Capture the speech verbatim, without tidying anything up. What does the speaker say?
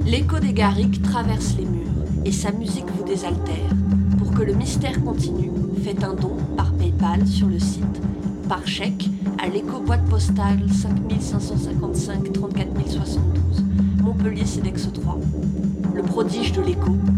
L'écho des garrigues traverse les murs et sa musique vous désaltère. Pour que le mystère continue, faites un don par PayPal sur le site, par chèque à l'écho boîte postale cinq cinq cent cinquante-cinq trente-quatre mille soixante-douze, Montpellier Cedex trois. Le prodige de l'écho